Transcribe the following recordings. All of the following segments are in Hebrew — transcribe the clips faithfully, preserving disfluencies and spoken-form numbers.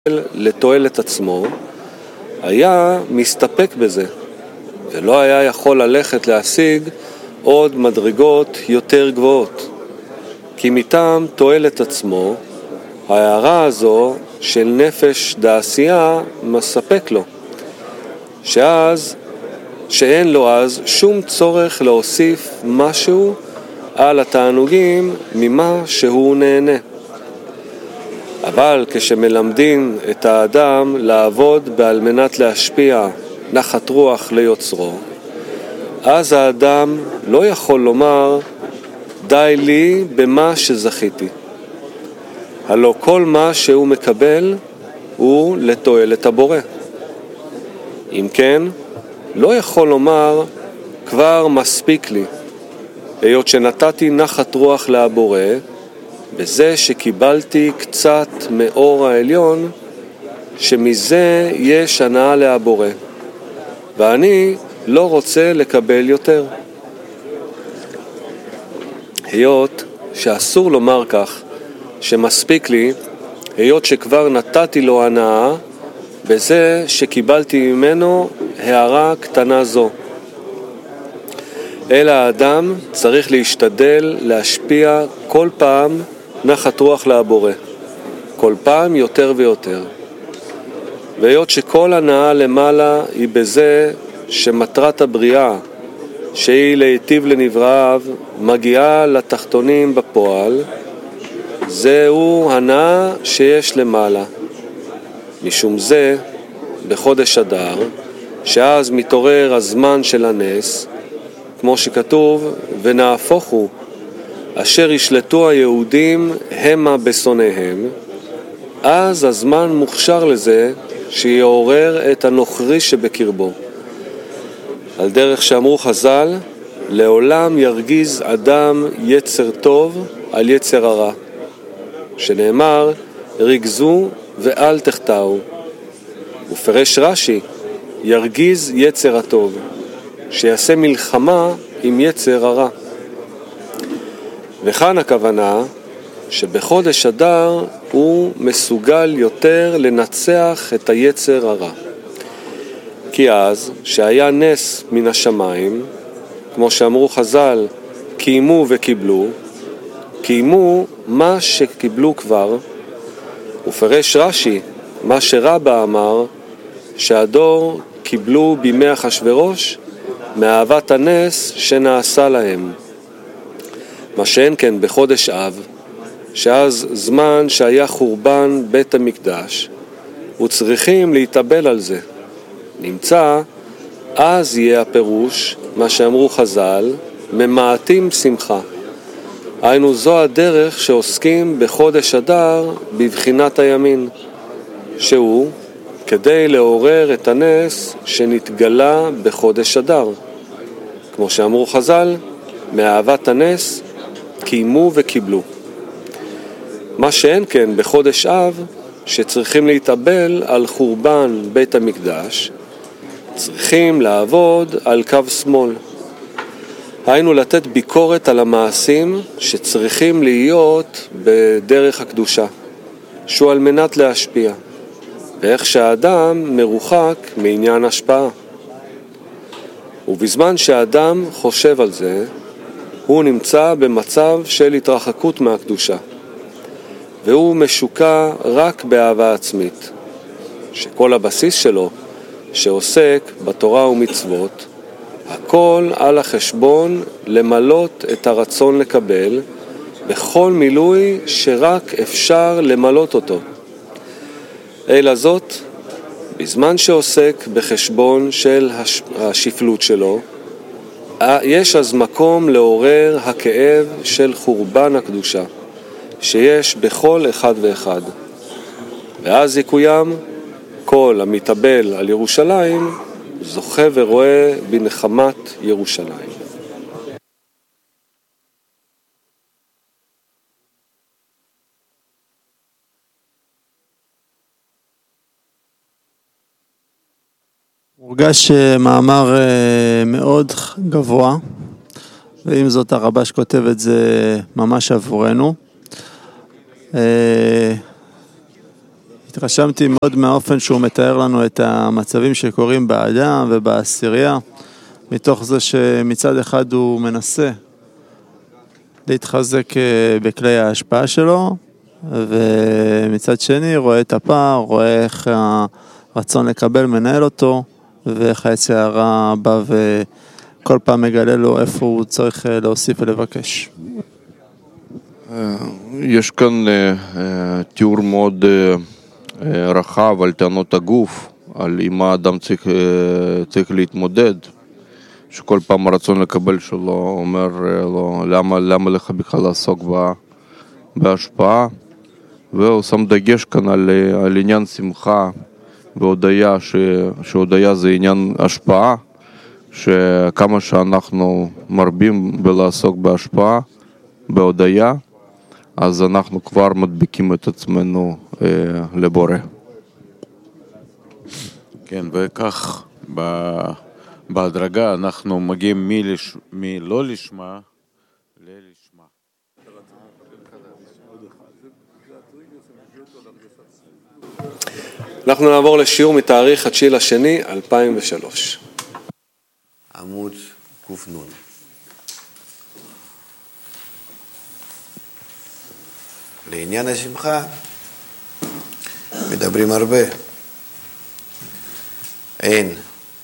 לתועלת עצמו, היה מסתפק בזה, ולא היה יכול ללכת להשיג עוד מדרגות יותר גבוהות. כי מטעם תועלת עצמו, ההערה הזו של נפש דעשייה מספק לו, שאז, שאין לו אז שום צורך להוסיף משהו על התענוגים ממה שהוא נהנה. אבל כשמלמדים את האדם לעבוד בעל מנת להשפיע נחת רוח ליוצרו, אז האדם לא יכול לומר די לי במה שזכיתי. הלא כל מה שהוא מקבל הוא לתועלת הבורא. אם כן, לא יכול לומר כבר מספיק לי, היות שנתתי נחת רוח לבורא, בזה שקיבלתי קצת מאור העליון, שמזה יש הנאה להבורא, ואני לא רוצה לקבל יותר. היות שאסור לומר כך, שמספיק לי, היות שכבר נתתי לו הנאה, בזה שקיבלתי ממנו הערה קטנה זו. אלא האדם צריך להשתדל להשפיע כל פעם נחת רוח לבורא, כל פעם יותר ויותר. והיות שכל הנאה למעלה היא בזה שמטרת הבריאה, שהיא להיטיב לנבראיו, מגיעה לתחתונים בפועל, זהו הנאה שיש למעלה. משום זה, בחודש אדר, שאז מתעורר הזמן של הנס, כמו שכתוב, ונהפוכו, אשר ישלטו היהודים המה בשונאיהם, אז הזמן מוכשר לזה שיעורר את הנוכרי שבקרבו. על דרך שאמרו חז"ל, לעולם ירגיז אדם יצר טוב על יצר הרע, שנאמר, רגזו ואל תחטאו. ופרש רש"י, ירגיז יצר הטוב, שיעשה מלחמה עם יצר הרע. וכאן הכוונה שבחודש אדר הוא מסוגל יותר לנצח את היצר הרע. כי אז שהיה נס מן השמיים, כמו שאמרו חז"ל, קיימו וקיבלו, קיימו מה שקיבלו כבר, ופרש רש"י, מה שרבא אמר, שהדור קיבלו בימי אחשוורוש מאהבת הנס שנעשה להם. מה שאין כן בחודש אב, שאז זמן שהיה חורבן בית המקדש, וצריכים להתאבל על זה. נמצא, אז יהיה הפירוש, מה שאמרו חז"ל, ממעטים שמחה. היינו זו הדרך שעוסקים בחודש אדר בבחינת הימין, שהוא כדי לעורר את הנס שנתגלה בחודש אדר. כמו שאמרו חז"ל, מאהבת הנס קיימו וקיבלו. מה שאין כן בחודש אב, שצריכים להתאבל על חורבן בית המקדש, צריכים לעבוד על קו שמאל. היינו לתת ביקורת על המעשים שצריכים להיות בדרך הקדושה, שהוא על מנת להשפיע, ואיך שהאדם מרוחק מעניין השפעה. ובזמן שהאדם חושב על זה, הוא נמצא במצב של התרחקות מהקדושה, והוא משוקע רק באהבה עצמית, שכל הבסיס שלו, שעוסק בתורה ומצוות, הכל על החשבון למלות את הרצון לקבל, בכל מילוי שרק אפשר למלות אותו. אלא זאת, בזמן שעוסק בחשבון של השפלות שלו, יש אז מקום לעורר הכאב של חורבן הקדושה, שיש בכל אחד ואחד. ואז יקוים, כל המתאבל על ירושלים, זוכה ורואה בנחמת ירושלים. מורגש מאמר מאוד גבוה, ועם זאת הרבש כותב את זה ממש עבורנו. התרשמתי מאוד מהאופן שהוא מתאר לנו את המצבים שקורים באדם ובעשירייה, מתוך זה שמצד אחד הוא מנסה להתחזק בכלי ההשפעה שלו, ומצד שני רואה את הפער, רואה איך הרצון לקבל מנהל אותו, ואיך היצר הרע בא וכל פעם מגלה לו איפה הוא צריך להוסיף ולבקש. יש כאן תיאור מאוד רחב על טענות הגוף, על עם האדם צריך, צריך להתמודד, שכל פעם הרצון לקבל שלו אומר לו, למה, למה לך בכלל לעסוק בהשפעה, והוא שם דגש כאן על, על עניין שמחה והודיה, ש, שהודיה זה עניין השפעה, שכמה שאנחנו מרבים בלעסוק בהשפעה, בהודיה, אז אנחנו כבר מדביקים את עצמנו אה, לבורא. כן, וכך ב, בהדרגה אנחנו מגיעים מלש, מלא לשמה ללשמה. אנחנו נעבור לשיעור מתאריך התשיעי לשני אלפיים ושלוש. עמוד קופנון. לעניין השמחה מדברים הרבה. אין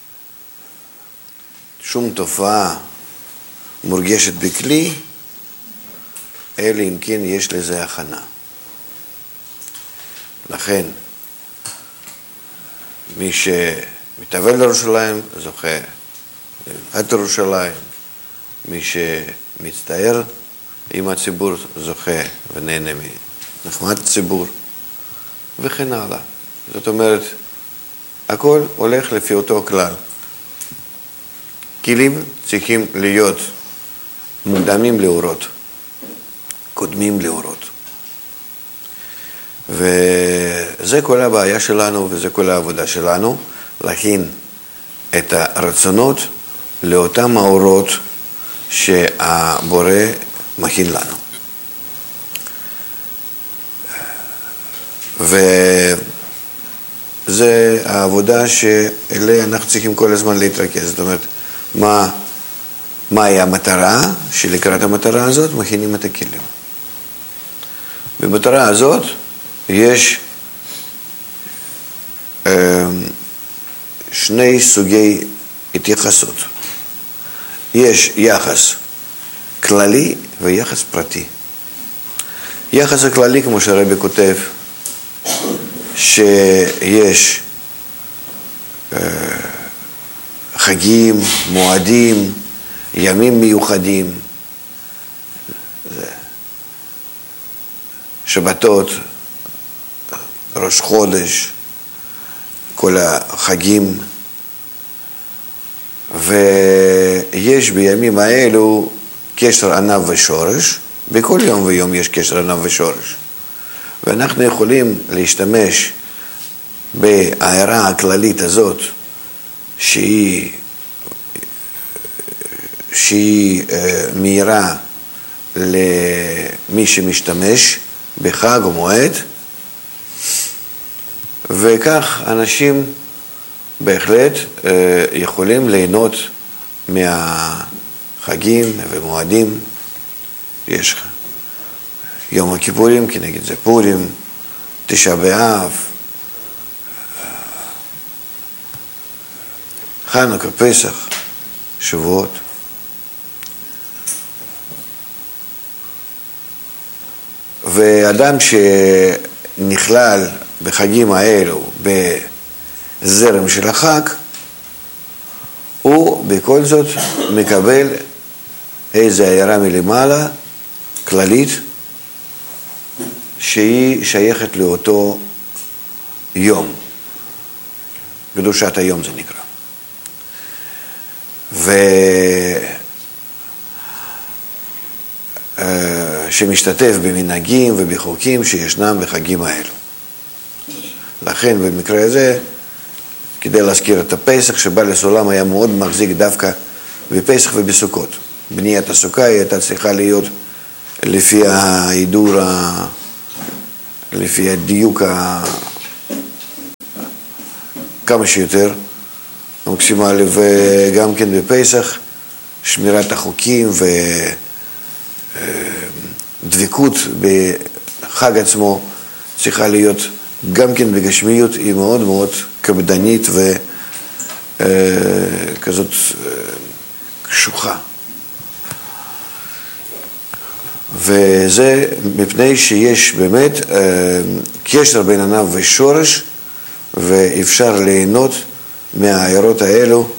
שום תופעה מורגשת בכלי, אלא אם כן יש לזה הכנה. לכן, מי שמתאבל לירושלים זוכה את ירושלים, מי שמצטער עם הציבור זוכה ונהנה מנחמת הציבור, וכן הלאה. זאת אומרת, הכל הולך לפי אותו כלל. כלים צריכים להיות מוקדמים לאורות, קודמים לאורות. וזה כל הבעיה שלנו וזה כל העבודה שלנו, להכין את הרצונות לאותם האורות שהבורא מכין לנו. וזה העבודה שאליה אנחנו צריכים כל הזמן להתרכז. זאת אומרת, מה, מהי המטרה, שלקראת המטרה הזאת מכינים את הכלים. במטרה הזאת יש שני סוגי התייחסות. יש יחס כללי ויחס פרטי. יחס הכללי, כמו שהרבי כותב, שיש חגים, מועדים, ימים מיוחדים, שבתות, ראש חודש, כל החגים, ויש בימים האלו קשר ענב ושורש, בכל יום ויום יש קשר ענב ושורש, ואנחנו יכולים להשתמש בהערה הכללית הזאת, שהיא, שהיא מהירה למי שמשתמש בחג או מועד, וכך אנשים בהחלט יכולים ליהנות מהחגים ומועדים. יש יום הכיפורים, כנגד זה פורים, תשעה באב, חנוכה, פסח, שבועות. ואדם שנכלל בחגים האלו בזרם של החג, הוא בכל זאת מקבל איזו הערה מלמעלה, כללית, שהיא שייכת לאותו יום. קדושת היום זה נקרא. ו... שמשתתף במנהגים ובחוקים שישנם בחגים האלו. לכן במקרה הזה, כדי להזכיר את הפסח שבא לסולם, היה מאוד מחזיק דווקא בפסח ובסוכות. בניית הסוכה היא הייתה צריכה להיות לפי ההידור, לפי הדיוק כמה שיותר מקסימלי, וגם כן בפסח, שמירת החוקים ודבקות בחג עצמו צריכה להיות גם כן בגשמיות, היא מאוד מאוד קפדנית וכזאת קשוחה. וזה מפני שיש באמת קשר בין ענב ושורש, ואפשר ליהנות מהעירות האלו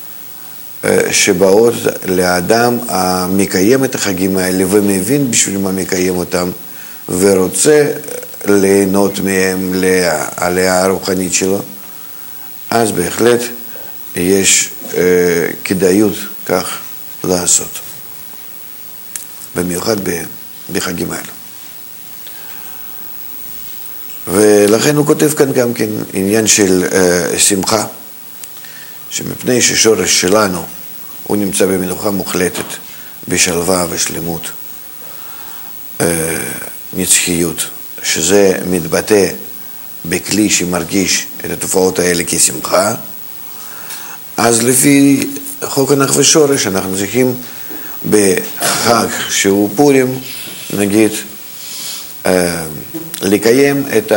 שבאות לאדם המקיים את החגים האלה ומבין בשביל מה מקיים אותם ורוצה ליהנות מהם לעלייה הרוחנית שלו, אז בהחלט יש כדאיות כך לעשות, במיוחד בחגים האלו. ולכן הוא כותב כאן גם כן עניין של uh, שמחה, שמפני ששורש שלנו הוא נמצא במנוחה מוחלטת, בשלווה ושלמות, uh, נצחיות, שזה מתבטא בכלי שמרגיש את התופעות האלה כשמחה, אז לפי חוק הנח ושורש אנחנו צריכים בחג שהוא פורים, נגיד, uh, לקיים את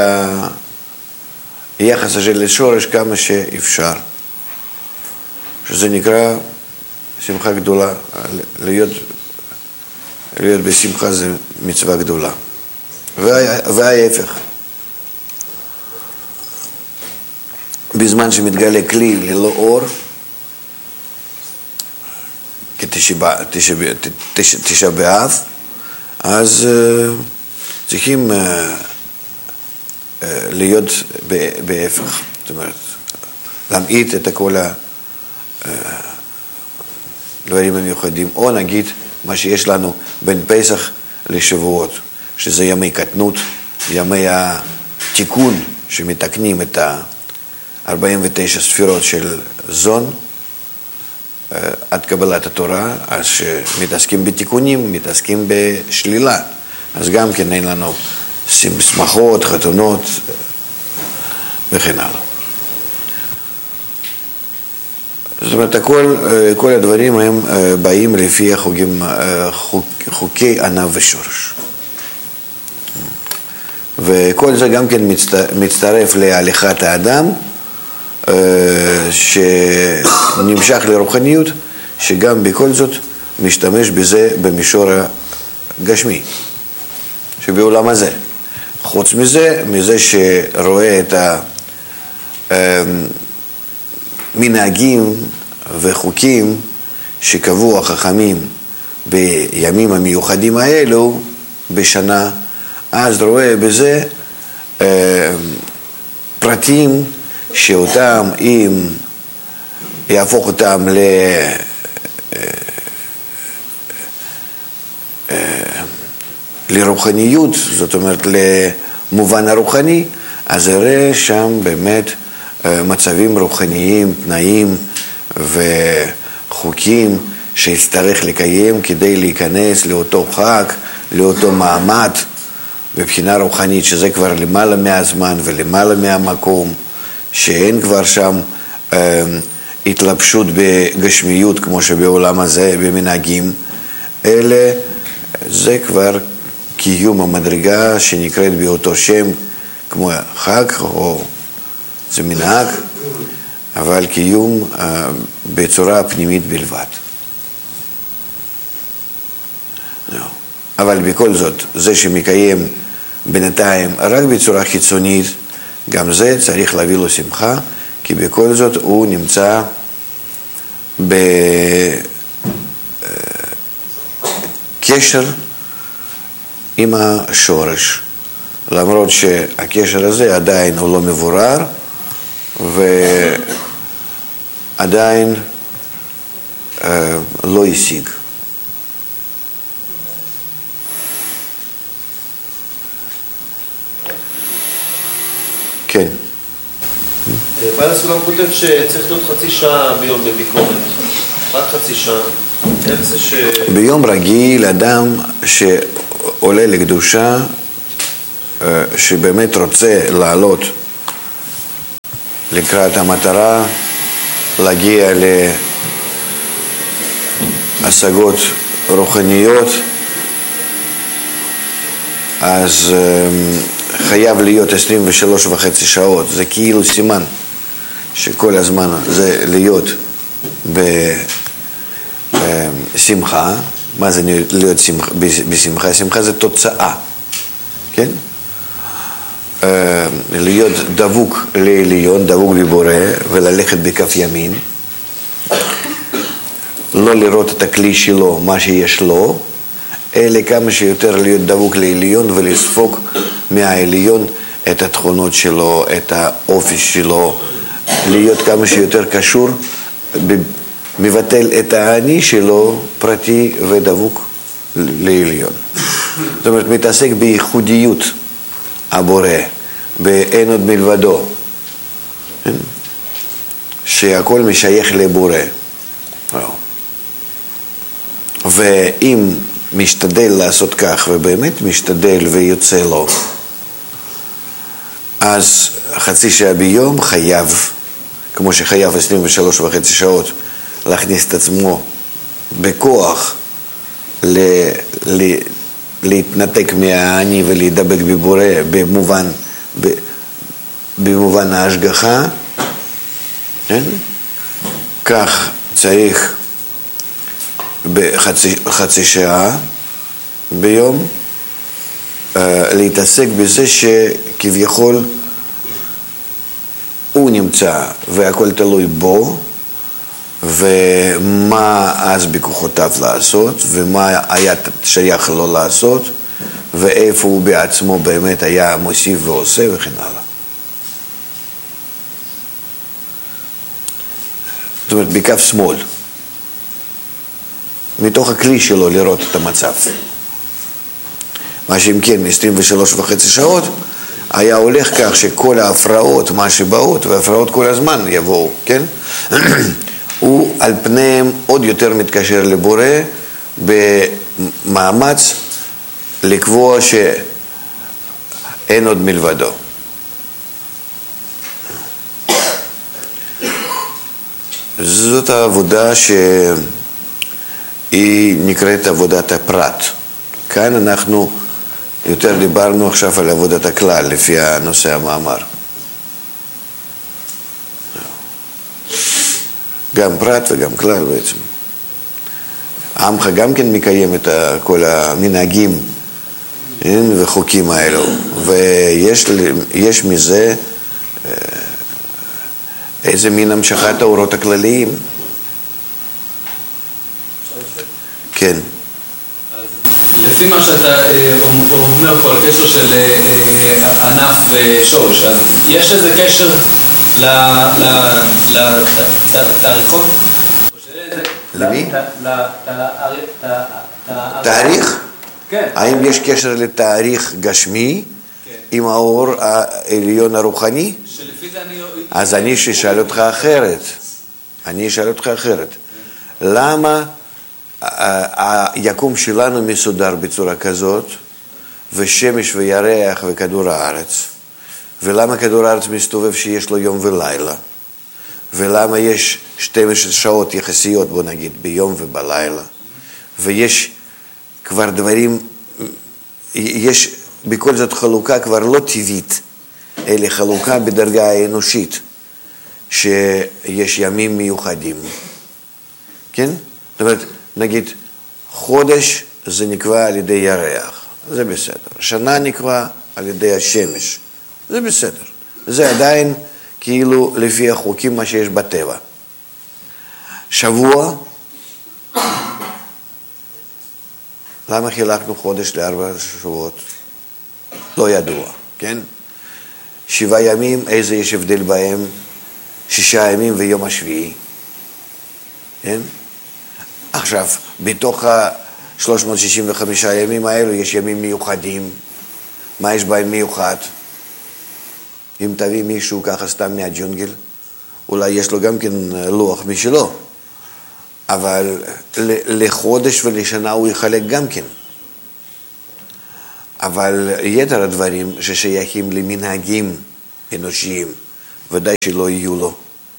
היחס הזה לשורש כמה שאפשר, שזה נקרא שמחה גדולה. להיות, להיות בשמחה זה מצווה גדולה, וההפך, בזמן שמתגלה כלי ללא אור כתשעה באב, אז צריכים להיות בהפך, זאת אומרת, להמעיט את כל הדברים המיוחדים, או נגיד מה שיש לנו בין פסח לשבועות, שזה ימי קטנות, ימי התיקון שמתקנים את ה-ארבעים ותשע ספירות של זון עד קבלת התורה, אז שמתעסקים בתיקונים, מתעסקים בשלילה, אז גם כן אין לנו שמחות, חתונות וכן הלאה. זאת אומרת, כל, כל הדברים הם באים לפי החוקים, חוק, חוקי ענב ושורש. וכל זה גם כן מצטרף להליכת האדם, שנמשך לרוחניות, שגם בכל זאת משתמש בזה במישור הגשמי, שבעולם הזה. חוץ מזה, מזה שרואה את המנהגים וחוקים שקבעו החכמים בימים המיוחדים האלו בשנה, אז רואה בזה פרטים שאותם, אם יהפוך אותם ל... לרוחניות, זאת אומרת למובן הרוחני, אז יראה שם באמת מצבים רוחניים, תנאים וחוקים שיצטרך לקיים כדי להיכנס לאותו חג, לאותו מעמד בבחינה רוחנית, שזה כבר למעלה מהזמן ולמעלה מהמקום, שאין כבר שם אה, התלבשות בגשמיות כמו שבעולם הזה במנהגים, אלא זה כבר קיום המדרגה שנקראת באותו שם כמו חג או זה מנהג, אבל קיום אה, בצורה פנימית בלבד. אבל בכל זאת, זה שמקיים בינתיים רק בצורה חיצונית, גם זה צריך להביא לו שמחה, כי בכל זאת הוא נמצא בקשר עם השורש, למרות שהקשר הזה עדיין הוא לא מבורר ועדיין אה, לא השיג. כן. בעל הסולם כותב שצריך להיות חצי שעה ביום בביקורת. רק חצי שעה. איך זה ש... ביום רגיל, אדם שעולה לקדושה, שבאמת רוצה לעלות לקראת המטרה, להגיע להשגות רוחניות, אז חייב להיות עשרים ושלוש וחצי שעות. זה כאילו סימן שכל הזמן זה להיות בשמחה. מה זה להיות בשמחה? שמחה זה תוצאה, כן? להיות דבוק לעליון, דבוק בבורא, וללכת בכף ימין, לא לראות את הכלי שלו, מה שיש לו, אלא כמה שיותר להיות דבוק לעליון ולספוג מהעליון את התכונות שלו, את האופי שלו, להיות כמה שיותר קשור, מבטל את האני שלו, פרטי ודבוק לעליון. זאת אומרת, מתעסק בייחודיות הבורא, באין עוד מלבדו, שהכל משייך לבורא. ואם משתדל לעשות כך, ובאמת משתדל ויוצא לו, אז חצי שעה ביום חייב, כמו שחייב עשרים ושלוש וחצי שעות, להכניס את עצמו בכוח ל... ל... להתנתק מהאני ולהידבק בבורא במובן, ב... במובן ההשגחה, כן? כך צריך בחצי חצי שעה ביום uh, להתעסק בזה שכביכול הוא נמצא והכל תלוי בו, ומה אז בכוחותיו לעשות, ומה היה שייך לו לעשות, ואיפה הוא בעצמו באמת היה מוסיף ועושה וכן הלאה. זאת אומרת, בכף שמאל, מתוך הכלי שלו לראות את המצב. מה שאם כן, עשרים ושלוש וחצי שעות, היה הולך כך שכל ההפרעות, מה שבאות, וההפרעות כל הזמן יבואו, כן? הוא על פניהם עוד יותר מתקשר לבורא במאמץ לקבוע שאין עוד מלבדו. זאת העבודה שהיא נקראת עבודת הפרט. כאן אנחנו יותר דיברנו עכשיו על עבודת הכלל לפי הנושא המאמר. גם פרט וגם כלל בעצם. עמך גם כן מקיים את כל המנהגים וחוקים האלו, ויש יש מזה איזה מין המשכת האורות הכלליים. כן. לפי מה שאתה אומר פה על קשר של ענף ושורש, אז יש איזה קשר לתאריכון? למי? תאריך? כן. האם יש קשר לתאריך גשמי עם האור העליון הרוחני? שלפי זה אני... אז אני אשאל אותך אחרת. אני אשאל אותך אחרת. למה היקום שלנו מסודר בצורה כזאת, ושמש וירח וכדור הארץ? ולמה כדור הארץ מסתובב שיש לו יום ולילה? ולמה יש שתים עשרה שעות יחסיות, בוא נגיד, ביום ובלילה? ויש כבר דברים, יש בכל זאת חלוקה כבר לא טבעית, אלא חלוקה בדרגה האנושית, שיש ימים מיוחדים. כן? זאת אומרת, נגיד, חודש זה נקבע על ידי ירח, זה בסדר. שנה נקבע על ידי השמש, זה בסדר. זה עדיין כאילו לפי החוקים מה שיש בטבע. שבוע, למה חילקנו חודש לארבע שבועות? לא ידוע, כן? שבעה ימים, איזה יש הבדל בהם? שישה ימים ויום השביעי. כן? עכשיו, בתוך ה-שלוש מאות שישים וחמישה ימים האלו יש ימים מיוחדים. מה יש בהם מיוחד? אם תביא מישהו ככה סתם מהג'ונגל, אולי יש לו גם כן לוח משלו, אבל לחודש ולשנה הוא יחלק גם כן. אבל יתר הדברים ששייכים למנהגים אנושיים ודאי שלא יהיו לו.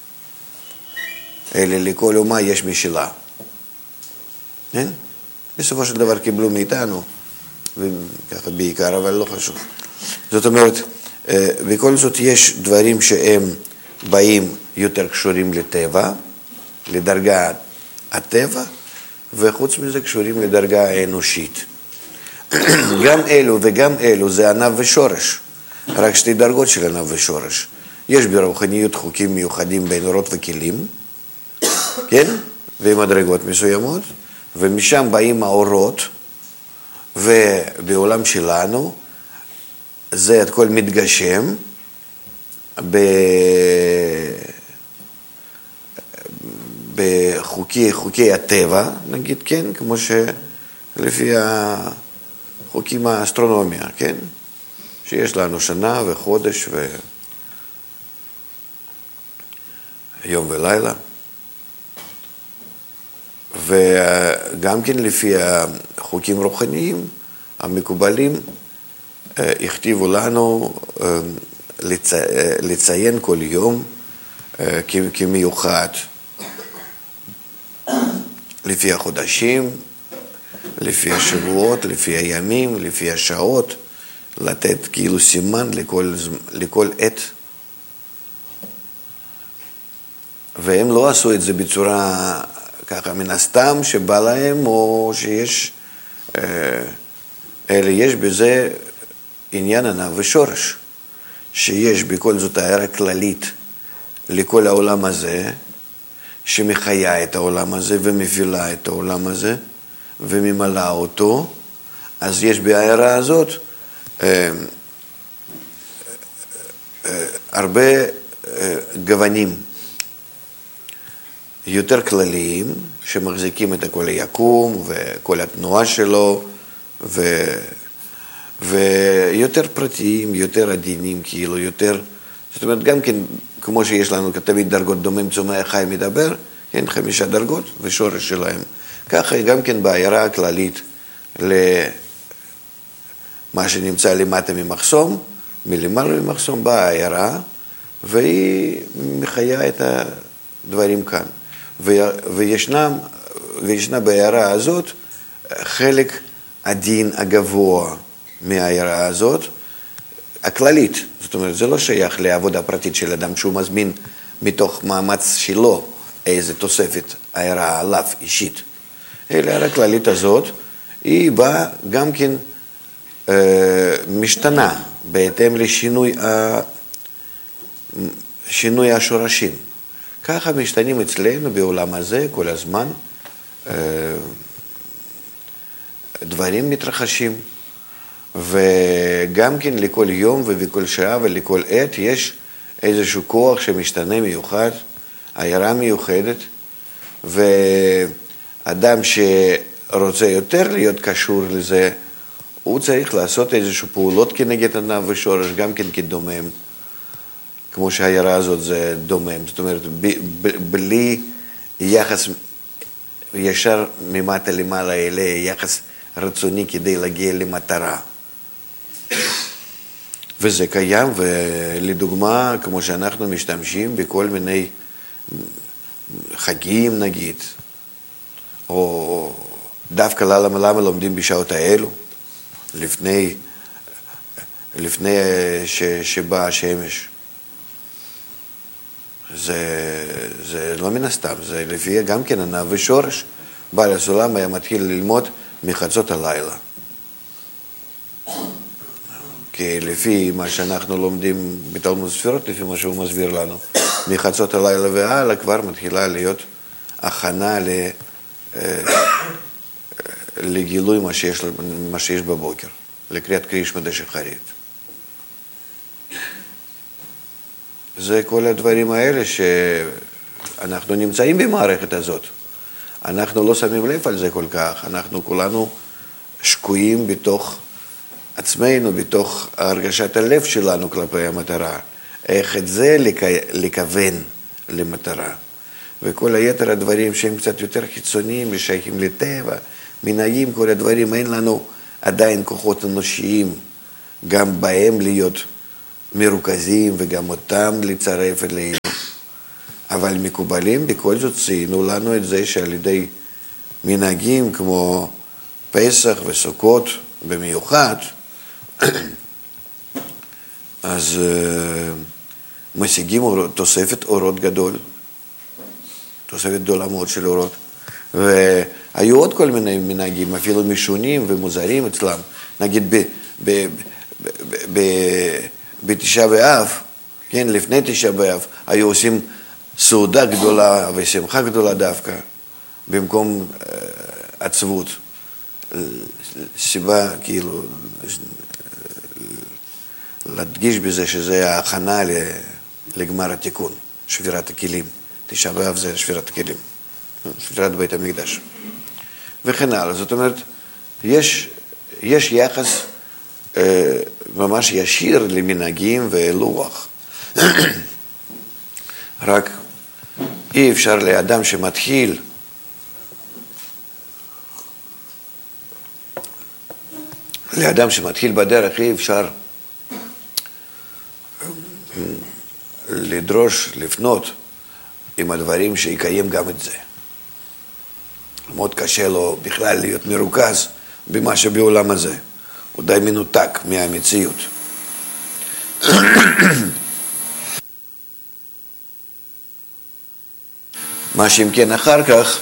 אלא לכל אומה יש משלה. כן? בסופו של דבר קיבלו מאיתנו, וככה בעיקר, אבל לא חשוב. זאת אומרת, בכל זאת יש דברים שהם באים יותר קשורים לטבע, לדרגה הטבע, וחוץ מזה קשורים לדרגה האנושית. גם אלו וגם אלו זה ענב ושורש, רק שתי דרגות של ענב ושורש. יש ברוחניות חוקים מיוחדים בין אורות וכלים, כן? ומדרגות מסוימות, ומשם באים האורות, ובעולם שלנו זה את כל מתגשם ב... בחוקי חוקי הטבע, נגיד, כן, כמו שלפי החוקים האסטרונומיה, כן, שיש לנו שנה וחודש ויום ולילה, וגם כן לפי החוקים רוחניים המקובלים, הכתיבו לנו לציין כל יום כמיוחד, לפי החודשים, לפי השבועות, לפי הימים, לפי השעות, לתת כאילו סימן לכל, לכל עת. והם לא עשו את זה בצורה ככה מן הסתם שבא להם, או שיש, אלא יש בזה עניין ענב ושורש, שיש בכל זאת הערה כללית לכל העולם הזה, שמחיה את העולם הזה ומפעילה את העולם הזה וממלאה אותו. אז יש בהערה הזאת אה, אה, הרבה אה, גוונים יותר כלליים שמחזיקים את כל היקום וכל התנועה שלו, ו, ויותר פרטיים, יותר עדינים, כאילו יותר, זאת אומרת גם כן כמו שיש לנו תמיד דרגות דומם צומח חי מדבר, כן, חמישה דרגות ושורש שלהם. ככה גם כן בהערה הכללית למה שנמצא למטה ממחסום, מלמעלה ממחסום באה הערה, והיא מחיה את הדברים כאן. וישנם, וישנה בהערה הזאת חלק הדין הגבוה מהערה הזאת, הכללית. זאת אומרת, זה לא שייך לעבודה פרטית של אדם שהוא מזמין מתוך מאמץ שלו איזו תוספת הערה עליו אישית. אלא הערה הכללית הזאת, היא באה גם כן אה, משתנה בהתאם לשינוי ה... שינוי השורשים. ככה משתנים אצלנו בעולם הזה כל הזמן, אה, דברים מתרחשים. וגם כן לכל יום ובכל שעה ולכל עת יש איזשהו כוח שמשתנה מיוחד, הערה מיוחדת, ואדם שרוצה יותר להיות קשור לזה, הוא צריך לעשות איזשהו פעולות כנגד ענב ושורש, גם כן כדומם, כמו שהערה הזאת זה דומם, זאת אומרת, בלי יחס ישר ממטה למעלה אלה, יחס רצוני כדי להגיע למטרה. וזה קיים, ולדוגמה, כמו שאנחנו משתמשים בכל מיני חגים נגיד, או דווקא למה, למה לומדים בשעות האלו, לפני, לפני ש, שבאה השמש. זה, זה לא מן הסתם, זה לפי גם כן ענב ושורש. בעל הסולם היה מתחיל ללמוד מחצות הלילה. כי לפי מה שאנחנו לומדים בתלמוד ספירות, לפי מה שהוא מסביר לנו, מחצות הלילה והלאה כבר מתחילה להיות הכנה ל, לגילוי מה שיש, מה שיש בבוקר, לקריאת קרישמא דשחרית. זה כל הדברים האלה שאנחנו נמצאים במערכת הזאת. אנחנו לא שמים לב על זה כל כך, אנחנו כולנו שקועים בתוך עצמנו, בתוך הרגשת הלב שלנו כלפי המטרה. איך את זה לכוון למטרה. וכל היתר הדברים שהם קצת יותר חיצוניים ושייכים לטבע, מנהגים, כל הדברים, אין לנו עדיין כוחות אנושיים גם בהם להיות מרוכזים וגם אותם לצרף אלינו. אבל מקובלים בכל זאת ציינו לנו את זה שעל ידי מנהגים כמו פסח וסוכות במיוחד, אז uh, משיגים אורות, תוספת אורות גדול, תוספת גדולה מאוד של אורות. והיו עוד כל מיני מנהגים, אפילו משונים ומוזרים אצלם. נגיד ב, ב, ב, ב, ב, בתשעה באב, כן, לפני תשעה באב, היו עושים סעודה גדולה ושמחה גדולה דווקא, במקום uh, עצבות. סיבה, כאילו, להדגיש בזה שזה ההכנה לגמר התיקון, שבירת הכלים. תשעה באב זה שבירת הכלים, שבירת בית המקדש. וכן הלאה. זאת אומרת, יש, יש יחס אה, ממש ישיר למנהגים ולוח. רק אי אפשר לאדם שמתחיל לאדם שמתחיל בדרך אי אפשר לדרוש, לפנות עם הדברים שיקיים גם את זה. מאוד קשה לו בכלל להיות מרוכז במה שבעולם הזה. הוא די מנותק מהמציאות. מה שאם כן אחר כך,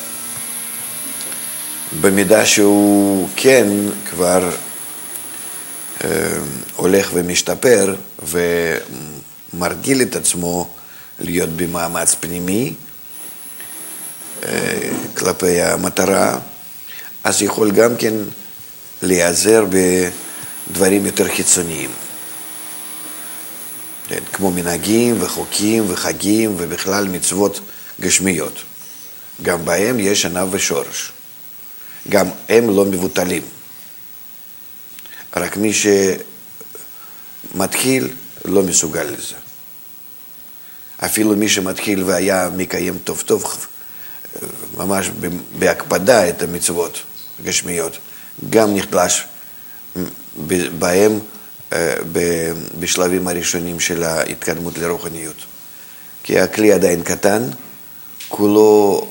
במידה שהוא כן כבר אה, הולך ומשתפר ומרגיל את עצמו להיות במאמץ פנימי אה, כלפי המטרה, אז יכול גם כן להיעזר בדברים יותר חיצוניים. כן, כמו מנהגים וחוקים וחגים ובכלל מצוות גשמיות. גם בהם יש ענב ושורש. גם הם לא מבוטלים. רק מי שמתחיל לא מסוגל לזה. אפילו מי שמתחיל והיה מקיים טוב טוב, ממש בהקפדה את המצוות גשמיות, גם נחלש בהם בשלבים הראשונים של ההתקדמות לרוחניות. כי הכלי עדיין קטן, כולו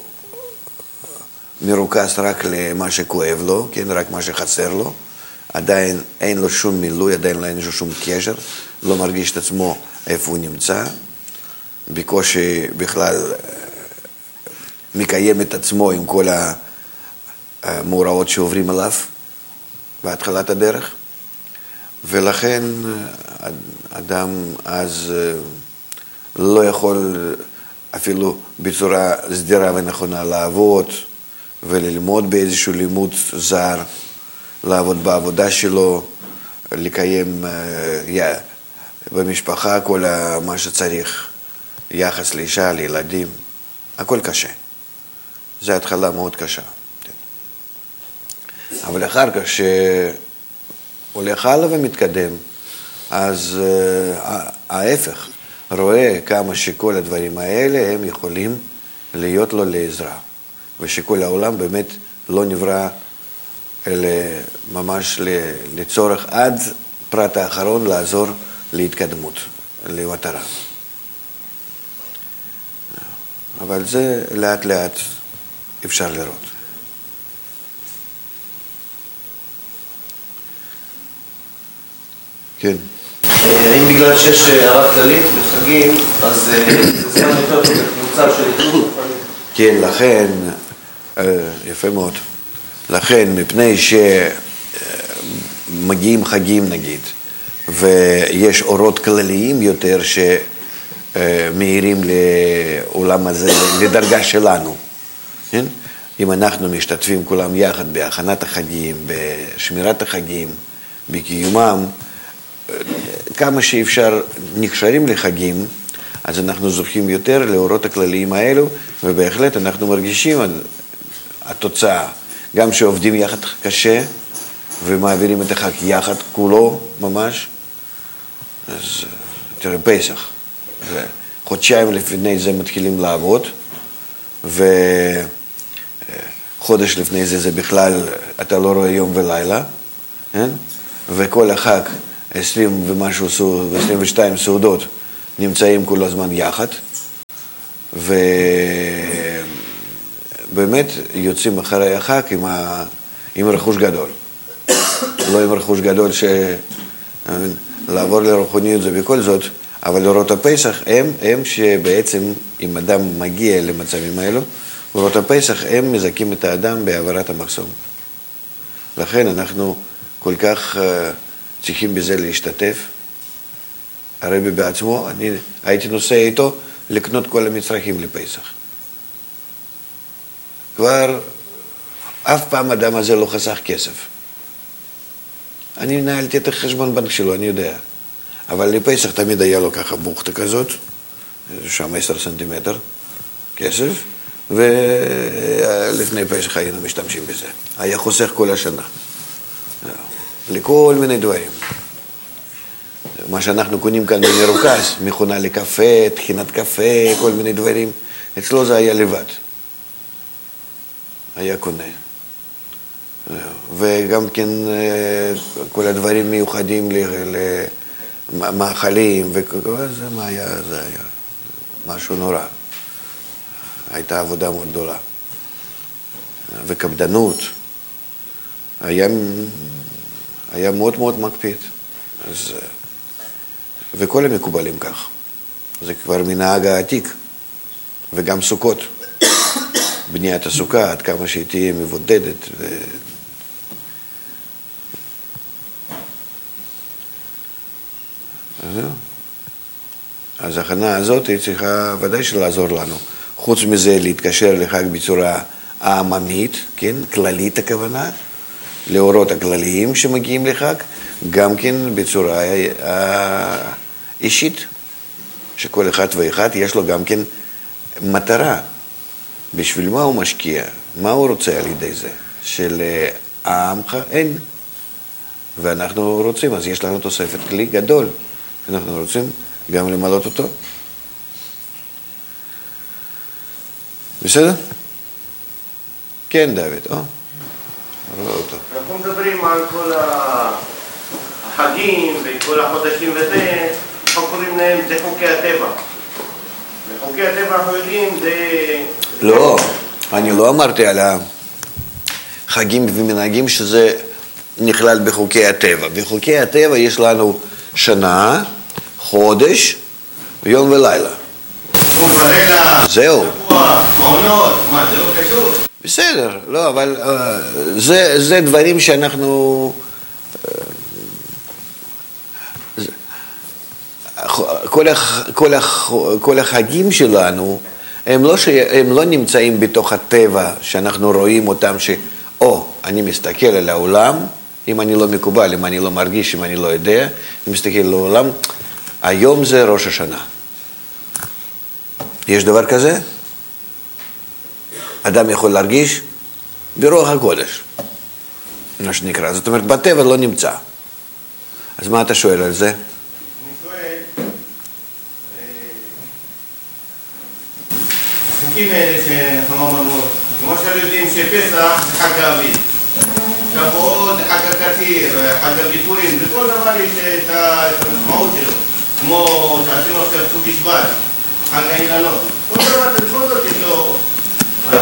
מרוכז רק למה שכואב לו, כן, רק מה שחסר לו, עדיין אין לו שום מילוי, עדיין אין לו שום קשר, לא מרגיש את עצמו איפה הוא נמצא, בקושי בכלל מקיים את עצמו עם כל המאורעות שעוברים עליו בהתחלת הדרך, ולכן אדם אז לא יכול אפילו בצורה סדירה ונכונה לעבוד וללמוד באיזשהו לימוד זר, לעבוד בעבודה שלו, לקיים במשפחה כל מה שצריך, יחס לאישה, לילדים, הכל קשה. זו התחלה מאוד קשה. אבל אחר כך שהולך הלאה ומתקדם, אז ההפך, רואה כמה שכל הדברים האלה הם יכולים להיות לו לעזרה, ושכל העולם באמת לא נברא אלא ממש לצורך עד פרט האחרון לעזור להתקדמות, למטרה. אבל זה לאט לאט אפשר לראות. כן. האם בגלל שיש הערה כללית בחגים, אז זה זמן יותר טוב לקבוצה של התקדמות? כן, לכן, יפה מאוד. לכן, מפני שמגיעים חגים נגיד, ויש אורות כלליים יותר שמאירים לעולם הזה, לדרגה שלנו. כן? אם אנחנו משתתפים כולם יחד בהכנת החגים, בשמירת החגים, בקיומם, כמה שאפשר נקשרים לחגים, אז אנחנו זוכים יותר לאורות הכלליים האלו, ובהחלט אנחנו מרגישים התוצאה. גם שעובדים יחד קשה, ומעבירים את החג יחד כולו ממש, אז תראה פסח. חודשיים לפני זה מתחילים לעבוד, וחודש לפני זה זה בכלל, אתה לא רואה יום ולילה, כן? וכל החג עשרים ומשהו, עשרים ושתיים סעודות נמצאים כל הזמן יחד, ובאמת יוצאים אחרי החג עם, ה... עם רכוש גדול. לא עם רכוש גדול ש... לעבור לרוחניות זה בכל זאת, אבל אורות הפסח הם, הם שבעצם אם אדם מגיע למצבים האלו, אורות הפסח הם מזכים את האדם בעברת המחסום. לכן אנחנו כל כך uh, צריכים בזה להשתתף. הרבי בעצמו, אני הייתי נוסע איתו לקנות כל המצרכים לפסח. כבר אף פעם האדם הזה לא חסך כסף. אני נהלתי את החשבון בנק שלו, אני יודע. אבל לפסח תמיד היה לו ככה בוכתה כזאת, שם עשר סנטימטר כסף, ולפני פסח היינו משתמשים בזה. היה חוסך כל השנה. לכל מיני דברים. מה שאנחנו קונים כאן במרוכז, מכונה לקפה, תחינת קפה, כל מיני דברים, אצלו זה היה לבד. היה קונה. וגם כן כל הדברים מיוחדים למאכלים, וזה מה היה, זה היה משהו נורא. הייתה עבודה מאוד גדולה. וקפדנות. היה, היה מאוד מאוד מקפיד. אז, וכל המקובלים כך. זה כבר מנהג העתיק. וגם סוכות. בניית הסוכה, עד כמה שהיא תהיה מבודדת. ו... אז ההכנה הזאת היא צריכה ודאי שלעזור לנו. חוץ מזה להתקשר לחג בצורה העממית, כן? כללית הכוונה, לאורות הכלליים שמגיעים לחג, גם כן בצורה אישית, שכל אחד ואחד יש לו גם כן מטרה. בשביל מה הוא משקיע? מה הוא רוצה על ידי זה? של העמך אין. ואנחנו רוצים, אז יש לנו תוספת כלי גדול. אנחנו רוצים גם למלות אותו. בסדר? כן, דוד, או? רואה אותו. אנחנו מדברים על כל החגים וכל החודשים וזה, אנחנו קוראים להם, זה חוקי הטבע. וחוקי הטבע אנחנו יודעים, זה... לא, אני לא אמרתי על החגים ומנהגים שזה נכלל בחוקי הטבע. בחוקי הטבע יש לנו שנה, חודש, יום ולילה. זהו. עונות, מה, זה לא קשור? בסדר, לא, אבל זה, זה דברים שאנחנו... כל, הח, כל, הח, כל החגים שלנו, הם לא, ש... הם לא נמצאים בתוך הטבע שאנחנו רואים אותם ש... או, אני מסתכל על העולם, אם אני לא מקובל, אם אני לא מרגיש, אם אני לא יודע, אני מסתכל על העולם, היום זה ראש השנה. יש דבר כזה? אדם יכול להרגיש ברוח הקודש, מה שנקרא. זאת אומרת, בטבע לא נמצא. אז מה אתה שואל על זה? אני שואל, החוקים האלה שאנחנו אמרנו, כמו שאנחנו יודעים שפסח זה חג האביב, שבועות זה חג הקציר, חג הביכורים, בכל דבר יש את המשמעות שלו, כמו שעשינו עכשיו ט"ו בשבט, חג האילנות, כל דבר בכל זאת יש לו... אז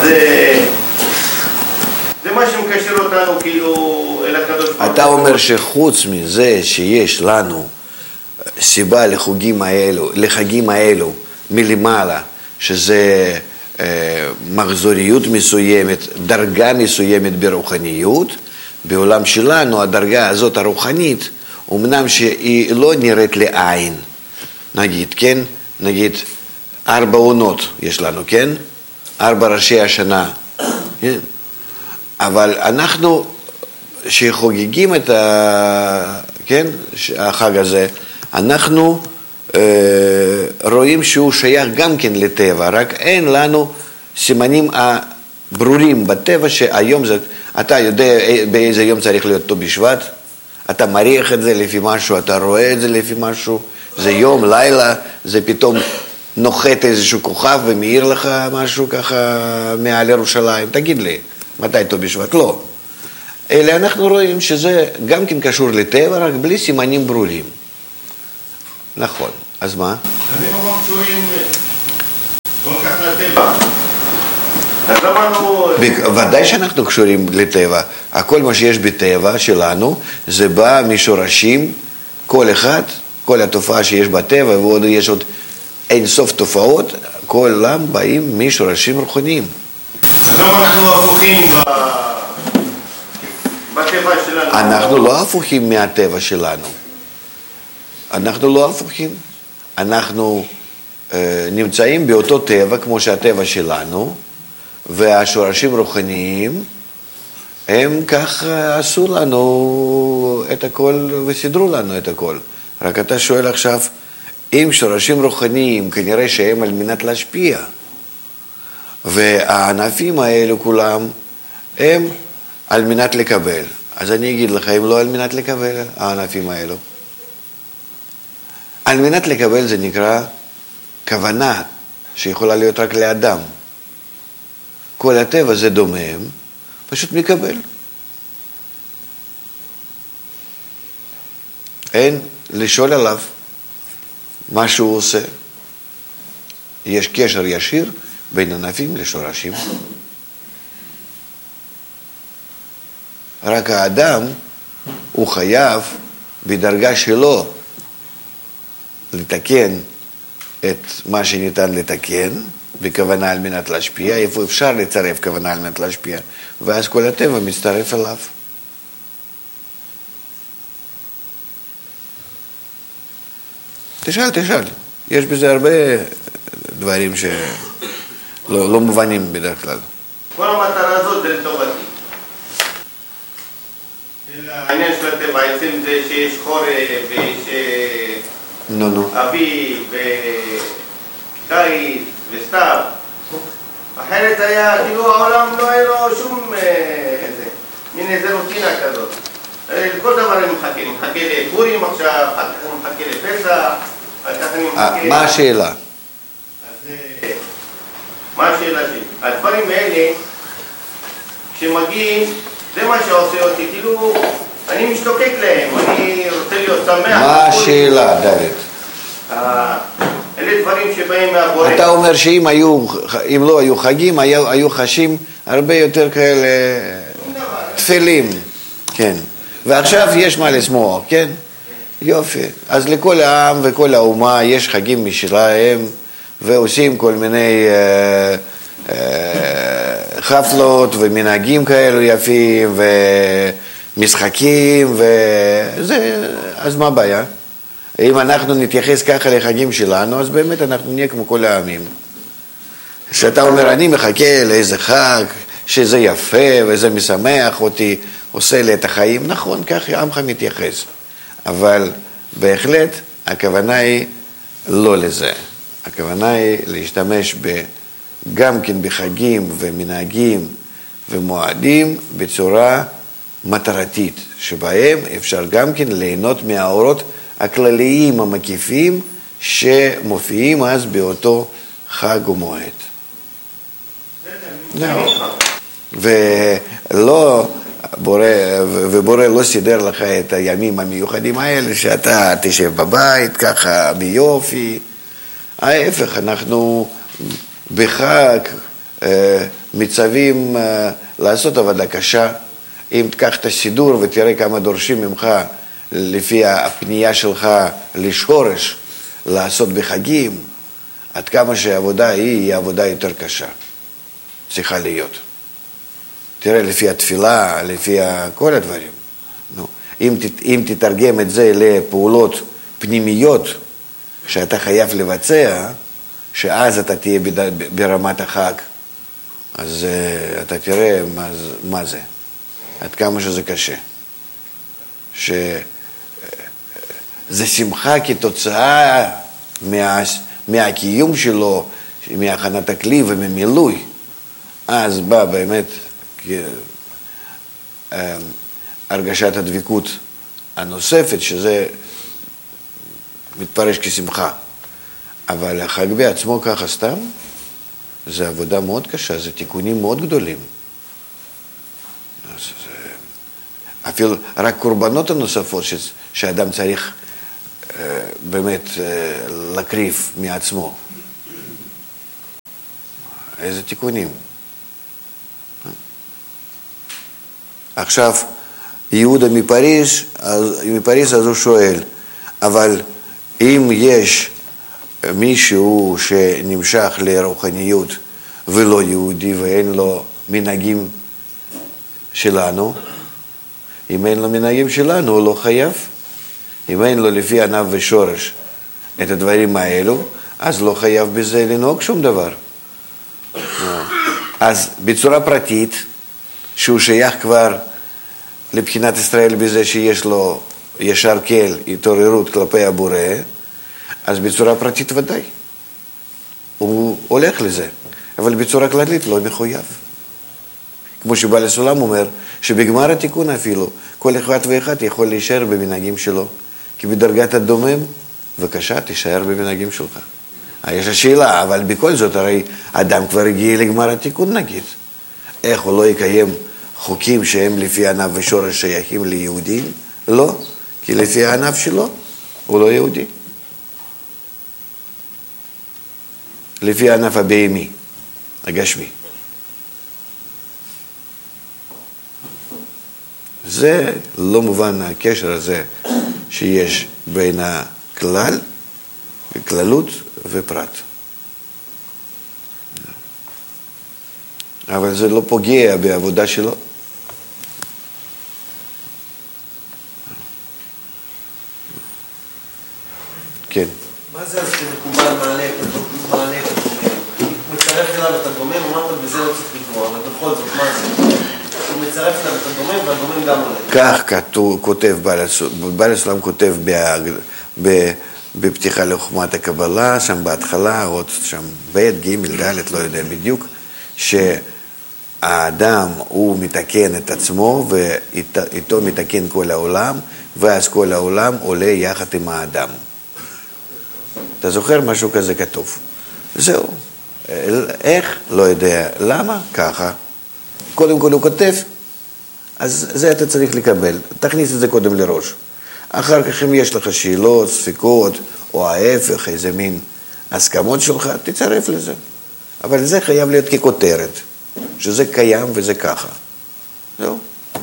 זה מה שמקשר אותנו כאילו אל הקדוש ברוך הוא. אתה אומר שחוץ מזה שיש לנו סיבה לחוגים האלו, לחגים האלו מלמעלה, שזה אה, מחזוריות מסוימת, דרגה מסוימת ברוחניות, בעולם שלנו הדרגה הזאת הרוחנית, אמנם שהיא לא נראית לעין, נגיד, כן? נגיד, ארבע עונות יש לנו, כן? ארבע ראשי השנה, כן? אבל אנחנו שחוגגים את ה... כן? החג הזה, אנחנו אה, רואים שהוא שייך גם כן לטבע, רק אין לנו סימנים הברורים בטבע שהיום זה... אתה יודע באיזה יום צריך להיות ט"ו בשבט? אתה מריח את זה לפי משהו, אתה רואה את זה לפי משהו, זה יום, לילה, זה פתאום נוחת איזשהו כוכב ומאיר לך משהו ככה מעל ירושלים. תגיד לי, מתי ט"ו בשבט? לא. אלא אנחנו רואים שזה גם כן קשור לטבע, רק בלי סימנים ברורים. נכון, אז מה? אז אם אנחנו קשורים כל כך לטבע, אז למה... ודאי שאנחנו קשורים לטבע. הכל מה שיש בטבע שלנו, זה בא משורשים, כל אחד, כל התופעה שיש בטבע, ועוד יש עוד אין סוף תופעות, כל עולם באים משורשים רוחניים. אז למה אנחנו הפוכים בטבע שלנו? אנחנו לא הפוכים מהטבע שלנו. אנחנו לא הפוכים. אנחנו אה, נמצאים באותו טבע כמו שהטבע שלנו, והשורשים רוחניים, הם כך עשו לנו את הכל וסידרו לנו את הכל. רק אתה שואל עכשיו, אם שורשים רוחניים, כנראה שהם על מנת להשפיע, והענפים האלו כולם, הם על מנת לקבל. אז אני אגיד לך, הם לא על מנת לקבל, הענפים האלו. על מנת לקבל זה נקרא כוונה שיכולה להיות רק לאדם. כל הטבע זה דומם, פשוט מקבל. אין לשאול עליו מה שהוא עושה. יש קשר ישיר בין ענפים לשורשים. רק האדם הוא חייב בדרגה שלו לתקן את מה שניתן לתקן בכוונה על מנת להשפיע, איפה אפשר לצרף כוונה על מנת להשפיע, ואז כל הטבע מצטרף אליו. תשאל, תשאל. יש בזה הרבה דברים שלא לא מובנים בדרך כלל. כל המטרה הזאת זה לטובתי. העניין של הטבע, עצם זה שיש חורף ויש נו, נו. אביב וקיץ וסתיו. אחרת היה, כאילו העולם לא היה לו שום איזה, מין איזה רוטינה כזאת. כל דבר אני מחכה, אני מחכה לפורים עכשיו, אחר כך אני מחכה לפסח, אחר כך אני מחכה... מה השאלה? אז מה השאלה שלי? הדברים האלה, כשמגיעים, זה מה שעושה אותי, כאילו, אני משתוקק להם, אני רוצה להיות שמח. מה השאלה, דוד? אלה דברים שבאים מהבורא. אתה אומר שאם היו, אם לא היו חגים, היו, היו חשים הרבה יותר כאלה תפלים, כן. ועכשיו יש מה לשמוח, כן? יופי. אז לכל העם וכל האומה יש חגים משלהם, ועושים כל מיני אה, אה, חפלות ומנהגים כאלו יפים, ומשחקים, וזה, אז מה הבעיה? אם אנחנו נתייחס ככה לחגים שלנו, אז באמת אנחנו נהיה כמו כל העמים. שאתה אומר, אני מחכה לאיזה חג, שזה יפה וזה משמח אותי, עושה לי את החיים. נכון, ככה עמך מתייחס. אבל בהחלט הכוונה היא לא לזה. הכוונה היא להשתמש ב, גם כן בחגים ומנהגים ומועדים בצורה מטרתית, שבהם אפשר גם כן ליהנות מהאורות הכלליים המקיפים שמופיעים אז באותו חג ומועד. ולא בורא, ובורא לא סידר לך את הימים המיוחדים האלה שאתה תשב בבית ככה ביופי. ההפך, אנחנו בחג מצווים לעשות עבודה קשה. אם תקח את הסידור ותראה כמה דורשים ממך לפי הפנייה שלך לשורש לעשות בחגים, עד כמה שהעבודה היא, היא עבודה יותר קשה. צריכה להיות. תראה, לפי התפילה, לפי כל הדברים. נו, אם, אם תתרגם את זה לפעולות פנימיות שאתה חייב לבצע, שאז אתה תהיה ברמת החג, אז uh, אתה תראה מה, מה זה, עד כמה שזה קשה. שזה שמחה כתוצאה מה, מהקיום שלו, מהכנת הכלי וממילוי. אז בא באמת הרגשת הדבקות הנוספת, שזה מתפרש כשמחה. אבל החג בעצמו ככה סתם, זה עבודה מאוד קשה, זה תיקונים מאוד גדולים. אז זה, אפילו רק קורבנות הנוספות ש, שאדם צריך באמת להקריב מעצמו. איזה תיקונים. עכשיו, יהודה מפריז, אז, מפריז אז הוא שואל, אבל אם יש מישהו שנמשך לרוחניות ולא יהודי ואין לו מנהגים שלנו, אם אין לו מנהגים שלנו הוא לא חייב. אם אין לו לפי ענף ושורש את הדברים האלו, אז לא חייב בזה לנהוג שום דבר. אז בצורה פרטית, שהוא שייך כבר לבחינת ישראל בזה שיש לו ישר כל, התעוררות כלפי הבורא, אז בצורה פרטית ודאי. הוא הולך לזה, אבל בצורה כללית לא מחויב. כמו שבעל הסולם אומר, שבגמר התיקון אפילו, כל אחד ואחד יכול להישאר במנהגים שלו. כי בדרגת הדומם, בבקשה, תישאר במנהגים שלך. יש השאלה, אבל בכל זאת, הרי אדם כבר הגיע לגמר התיקון נגיד. איך הוא לא יקיים חוקים שהם לפי ענף ושורש שייכים ליהודים? לא, כי לפי הענף שלו, הוא לא יהודי. לפי הענף הבהמי, הגשמי. זה לא מובן הקשר הזה שיש בין הכלל, כללות ופרט. אבל זה לא פוגע בעבודה שלו. כן. מה זה אז שמקובל מעלה את הדומם? הוא מצרף אליו את הדומם, אמרת בזה לא צריך לקרוא, אבל בכל זאת, מה זה? הוא מצרף אליו את הדומם והדומם גם עולה. כך כותב בעל הסולם כותב בפתיחה לחוכמת הקבלה, שם בהתחלה, עוד שם ב' ג' ד', לא יודע בדיוק, שהאדם הוא מתקן את עצמו ואיתו מתקן כל העולם, ואז כל העולם עולה יחד עם האדם. אתה זוכר משהו כזה כתוב? זהו. איך? לא יודע. למה? ככה. קודם כל הוא כותב, אז זה אתה צריך לקבל. תכניס את זה קודם לראש. אחר כך אם יש לך שאלות, ספקות, או ההפך, איזה מין הסכמות שלך, תצרף לזה. אבל זה חייב להיות ככותרת, שזה קיים וזה ככה. זהו.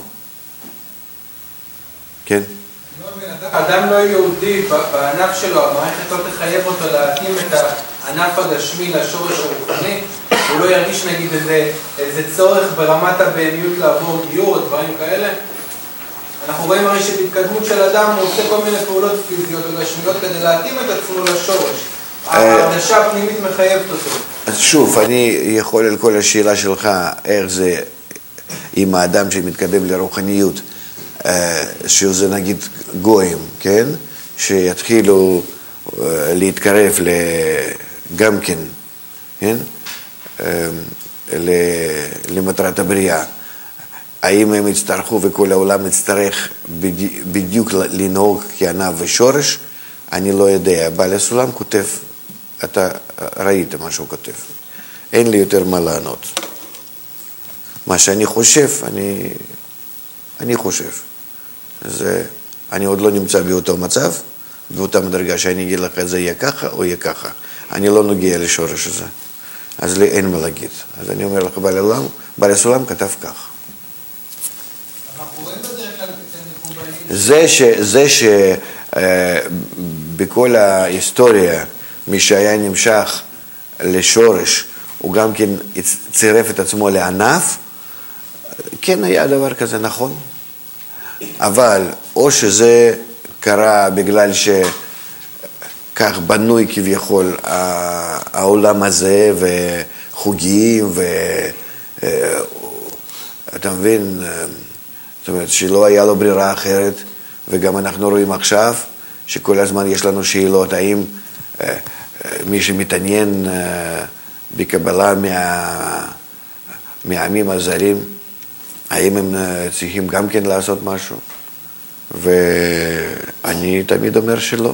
כן. אדם לא יהודי, בענף שלו, המערכת לא תחייב אותו להתאים את הענף הגשמי לשורש הרוחני, הוא לא ירגיש נגיד איזה, איזה צורך ברמת הבהמיות לעבור גיור או דברים כאלה. אנחנו רואים הרי שבהתקדמות של אדם הוא עושה כל מיני פעולות פיזיות או גשמיות כדי להתאים את עצמו לשורש. ההרגשה הפנימית מחייבת אותו. אז שוב, אני יכול על כל השאלה שלך, איך זה עם האדם שמתקדם לרוחניות, שזה נגיד גויים, כן? שיתחילו להתקרב גם כן, כן? למטרת הבריאה. האם הם יצטרכו וכל העולם יצטרך בדיוק לנהוג כענף ושורש? אני לא יודע. בעל הסולם כותב, אתה ראית מה שהוא כותב. אין לי יותר מה לענות. מה שאני חושב, אני, אני חושב. זה, אני עוד לא נמצא באותו מצב, באותה מדרגה שאני אגיד לך זה יהיה ככה או יהיה ככה. אני לא נוגע לשורש הזה. אז לי אין מה להגיד. אז אני אומר לך, בעל הסולם, בעל הסולם כתב כך. זה ש, זה שבכל ההיסטוריה, מי שהיה נמשך לשורש, הוא גם כן צירף את עצמו לענף, כן היה דבר כזה, נכון. אבל או שזה קרה בגלל שכך בנוי כביכול העולם הזה, וחוגים, ואתה מבין, זאת אומרת שלא היה לו ברירה אחרת, וגם אנחנו רואים עכשיו שכל הזמן יש לנו שאלות, האם מי שמתעניין בקבלה מה, מהעמים הזרים, האם הם צריכים גם כן לעשות משהו? ואני תמיד אומר שלא.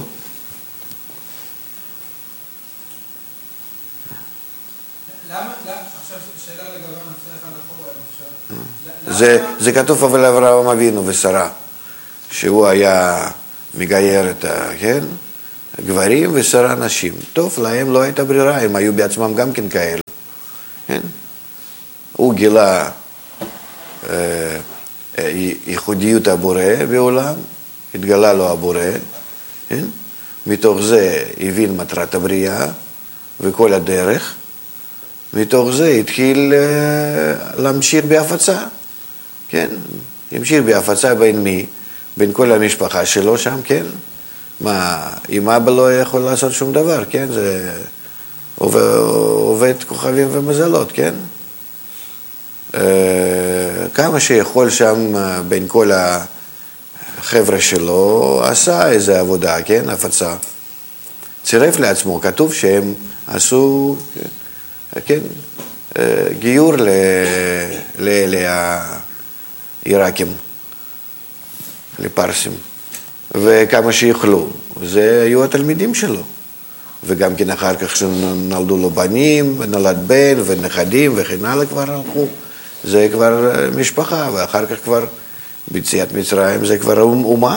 עכשיו שאלה לגבי הנושא אחד אחורה, אם אפשר. זה, זה כתוב אבל אברהם אבינו ושרה, שהוא היה מגייר את ה... כן? גברים ושרה נשים. טוב, להם לא הייתה ברירה, הם היו בעצמם גם כן כאלו. כן? הוא גילה אה, ייחודיות הבורא בעולם, התגלה לו הבורא, כן? מתוך זה הבין מטרת הבריאה וכל הדרך, מתוך זה התחיל אה, להמשיך בהפצה, כן? המשיך בהפצה בין מי? בין כל המשפחה שלו שם, כן? מה, אם אבא לא יכול לעשות שום דבר, כן? זה עובד, עובד כוכבים ומזלות, כן? אה, כמה שיכול שם בין כל החבר'ה שלו, עשה איזו עבודה, כן? הפצה. צירף לעצמו, כתוב שהם עשו, כן? אה, גיור לאלה העיראקים, לפרסים. וכמה שיוכלו, זה היו התלמידים שלו. וגם כן אחר כך שנולדו לו בנים, ונולד בן ונכדים וכן הלאה כבר הלכו. זה כבר משפחה, ואחר כך כבר ביציאת מצרים זה כבר אומה.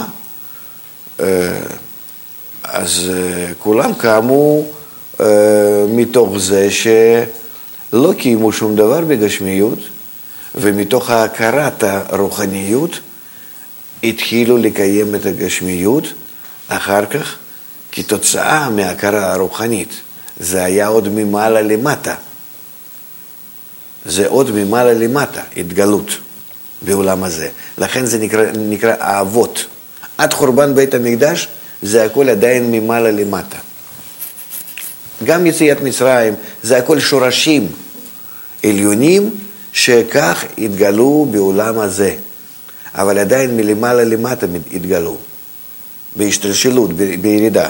אז כולם קמו מתוך זה שלא קיימו שום דבר בגשמיות, ומתוך ההכרת הרוחניות, התחילו לקיים את הגשמיות, אחר כך, כתוצאה מההכרה הרוחנית, זה היה עוד ממעלה למטה. זה עוד ממעלה למטה, התגלות בעולם הזה. לכן זה נקרא, נקרא האבות. עד חורבן בית המקדש, זה הכל עדיין ממעלה למטה. גם יציאת מצרים, זה הכל שורשים עליונים, שכך התגלו בעולם הזה. אבל עדיין מלמעלה למטה התגלו, בהשתלשלות, בירידה.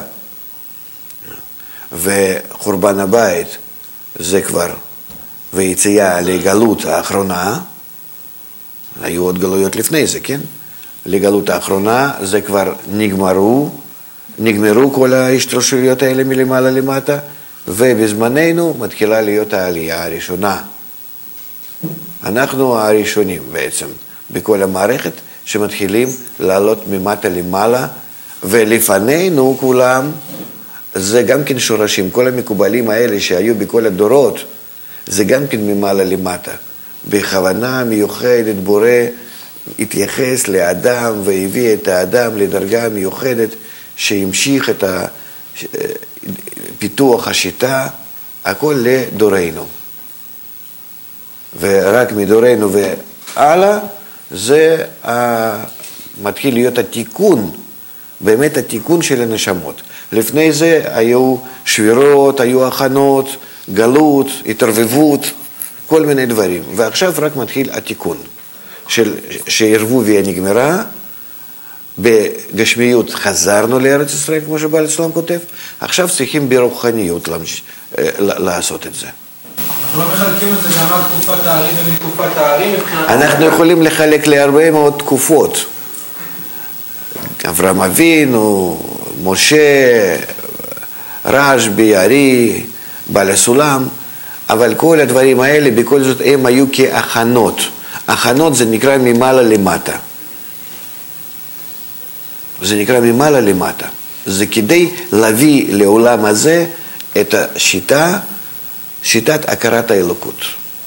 וחורבן הבית זה כבר, ויציאה לגלות האחרונה, היו עוד גלויות לפני זה, כן? לגלות האחרונה זה כבר נגמרו, נגמרו כל ההשתלשלויות האלה מלמעלה למטה, ובזמננו מתחילה להיות העלייה הראשונה. אנחנו הראשונים בעצם. בכל המערכת שמתחילים לעלות ממטה למעלה, ולפנינו כולם, זה גם כן שורשים, כל המקובלים האלה שהיו בכל הדורות, זה גם כן ממעלה למטה. בכוונה מיוחדת בורא התייחס לאדם והביא את האדם לדרגה מיוחדת שהמשיך את פיתוח השיטה, הכל לדורנו. ורק מדורנו והלאה, זה מתחיל להיות התיקון, באמת התיקון של הנשמות. לפני זה היו שבירות, היו הכנות, גלות, התערבבות, כל מיני דברים. ועכשיו רק מתחיל התיקון של שערבוביה נגמרה, בגשמיות חזרנו לארץ ישראל, כמו שבעל הסולם כותב, עכשיו צריכים ברוחניות לעשות את זה. אנחנו לא מחלקים את זה גם עד תקופת הערים ומתקופת הערים מבחינת... אנחנו יכולים לחלק להרבה מאוד תקופות. אברהם אבינו, משה, רשב"י, ארי, בעל הסולם, אבל כל הדברים האלה בכל זאת הם היו כהכנות. הכנות זה נקרא ממעלה למטה. זה נקרא ממעלה למטה. זה כדי להביא לעולם הזה את השיטה, שיטת הכרת האלוקות.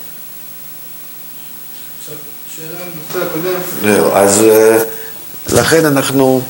שאלה על נושא הקודם. אז לכן אנחנו,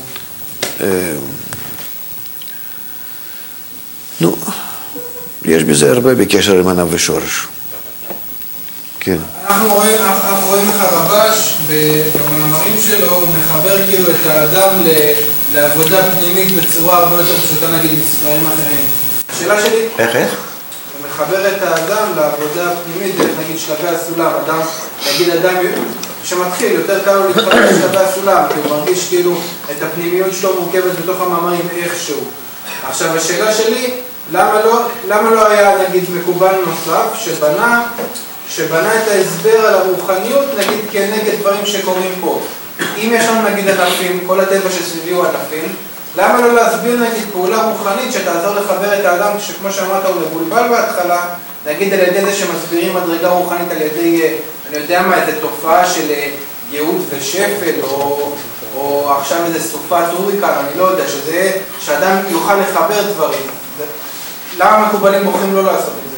נו, יש בזה הרבה בקשר עם ענף ושורש. כן. אנחנו רואים, אנחנו רואים איך הרבש במאמרים שלו, הוא מחבר כאילו את האדם לעבודה פנימית בצורה הרבה יותר פשוטה, נגיד, מספרים אחרים. השאלה שלי... איך איך? הוא מחבר את האדם לעבודה פנימית, נגיד שלבי הסולם, אדם, נגיד אדם שמתחיל, יותר קל לו להתחבר לשלבי הסולם, כי הוא מרגיש כאילו את הפנימיות שלו מורכבת בתוך המאמרים איכשהו. עכשיו, השאלה שלי, למה לא, למה לא היה, נגיד, מקובל נוסף שבנה, שבנה את ההסבר על הרוחניות, נגיד, כנגד דברים שקורים פה? אם יש לנו, נגיד, ענפים, כל הטבע שסביבי הוא ענפים, למה לא להסביר, נגיד, פעולה רוחנית שתעזור לחבר את האדם, שכמו שאמרת הוא מבולבל בהתחלה, נגיד על ידי זה שמסבירים מדרגה רוחנית על ידי, אני יודע מה, איזו תופעה של ייעוד ושפל, או, או עכשיו איזו סופת הוריקן, אני לא יודע, שזה, שאדם יוכל לחבר דברים. למה מקובלים בוחרים לא לעשות את זה?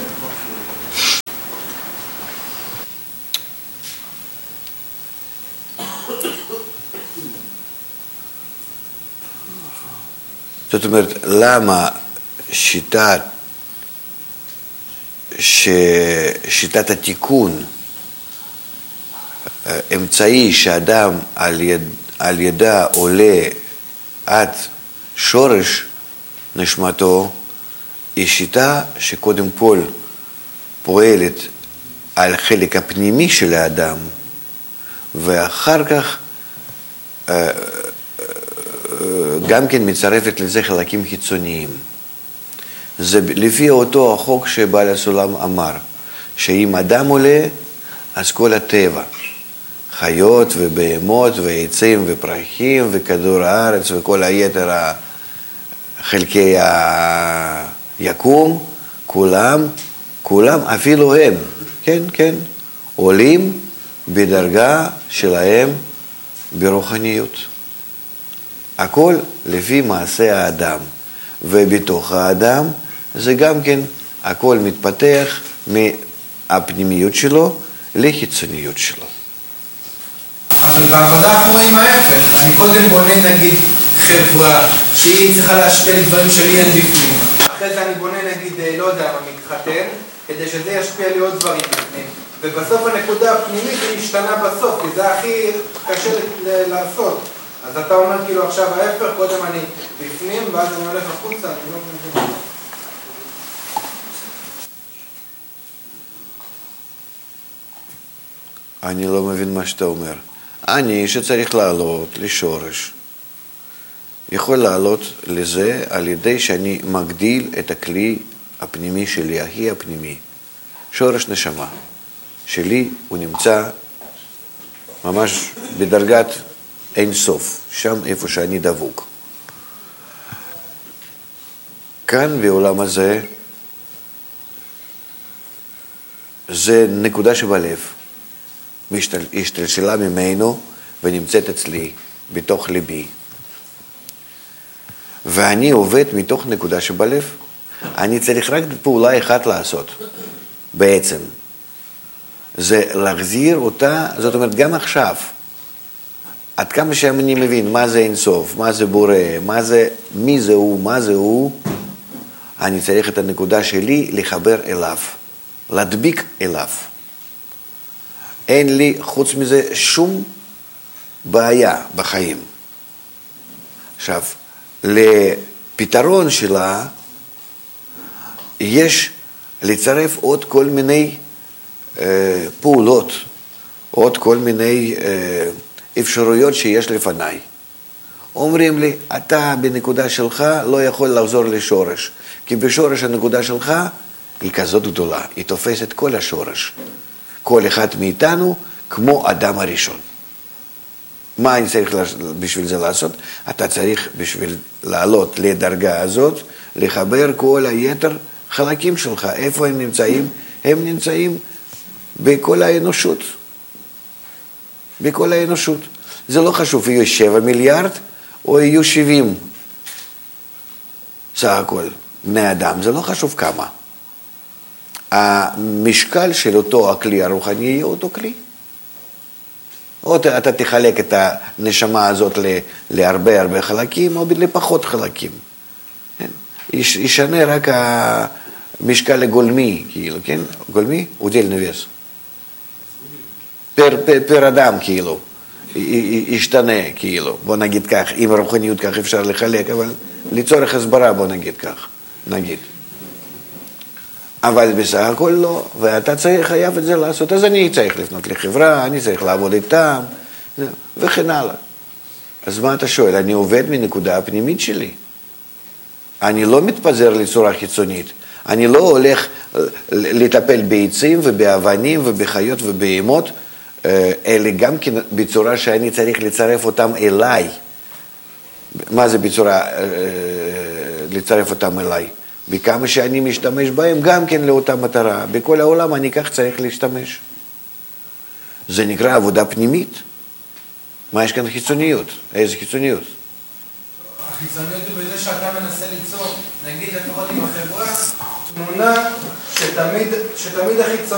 זאת אומרת, למה שיטת, שיטת התיקון, אמצעי שאדם על, יד, על ידה עולה עד שורש נשמתו, היא שיטה שקודם כל פועלת על חלק הפנימי של האדם, ואחר כך גם כן מצרפת לזה חלקים חיצוניים. זה לפי אותו החוק שבעל הסולם אמר, שאם אדם עולה, אז כל הטבע, חיות ובהמות ועצים ופרחים וכדור הארץ וכל היתר חלקי היקום, כולם, כולם אפילו הם, כן, כן, עולים בדרגה שלהם ברוחניות. הכל לפי מעשה האדם, ובתוך האדם זה גם כן הכל מתפתח מהפנימיות שלו לחיצוניות שלו. אבל בעבודה אנחנו רואים ההפך. אני קודם בונה נגיד חברה שהיא צריכה להשפיע לי דברים שלי אין בפנים. אחרי זה אני בונה נגיד, לא יודע, מתחתן, כדי שזה ישפיע לי עוד דברים בפנים. ובסוף הנקודה הפנימית היא משתנה בסוף, כי זה הכי קשה לעשות. אז אתה אומר כאילו עכשיו ההפך, קודם אני בפנים ואז אני הולך החוצה, אני לא מבין. אני לא מבין מה שאתה אומר. אני שצריך לעלות לשורש, יכול לעלות לזה על ידי שאני מגדיל את הכלי הפנימי שלי, הכי הפנימי. שורש נשמה שלי הוא נמצא ממש בדרגת אין סוף, שם איפה שאני דבוק. כאן בעולם הזה, זה נקודה שבלב, השתלשלה ממנו ונמצאת אצלי, בתוך ליבי. ואני עובד מתוך נקודה שבלב. אני צריך רק פעולה אחת לעשות, בעצם. זה להחזיר אותה, זאת אומרת, גם עכשיו, עד כמה שאני מבין מה זה אינסוף, מה זה בורא, מה זה, מי זה הוא, מה זה הוא, אני צריך את הנקודה שלי לחבר אליו, להדביק אליו. אין לי חוץ מזה שום בעיה בחיים. עכשיו, לפתרון שלה יש לצרף עוד כל מיני אה, פעולות, עוד כל מיני אה, אפשרויות שיש לפניי. אומרים לי, אתה בנקודה שלך לא יכול לחזור לשורש, כי בשורש הנקודה שלך היא כזאת גדולה, היא תופסת כל השורש. כל אחד מאיתנו כמו אדם הראשון. מה אני צריך בשביל זה לעשות? אתה צריך בשביל לעלות לדרגה הזאת, לחבר כל היתר חלקים שלך. איפה הם נמצאים? הם נמצאים בכל האנושות. בכל האנושות. זה לא חשוב, יהיו שבע מיליארד או יהיו שבעים. סך הכל, בני אדם, זה לא חשוב כמה. המשקל של אותו הכלי הרוחני יהיה אותו כלי. או אתה תחלק את הנשמה הזאת להרבה הרבה חלקים, או לפחות חלקים. ישנה רק המשקל הגולמי, כאילו, כן? גולמי? удельный вес. פר, פר, פר אדם, כאילו. ישתנה, כאילו. בוא נגיד כך, עם הרוחניות כך אפשר לחלק, אבל לצורך הסברה בוא נגיד כך. נגיד. אבל בסך הכל לא, ואתה צריך, חייב את זה לעשות, אז אני צריך לפנות לחברה, אני צריך לעבוד איתם, וכן הלאה. אז מה אתה שואל? אני עובד מנקודה הפנימית שלי. אני לא מתפזר לצורה חיצונית. אני לא הולך לטפל בעצים ובאבנים ובחיות ובהמות, אלא גם כן בצורה שאני צריך לצרף אותם אליי. מה זה בצורה לצרף אותם אליי? וכמה שאני משתמש בהם גם כן לאותה מטרה. בכל העולם אני כך צריך להשתמש. זה נקרא עבודה פנימית. מה יש כאן חיצוניות? איזה חיצוניות? החיצוניות היא בזה שאתה מנסה ליצור, נגיד לפחות עם החברה, תמונה שתמיד, שתמיד החיצוניות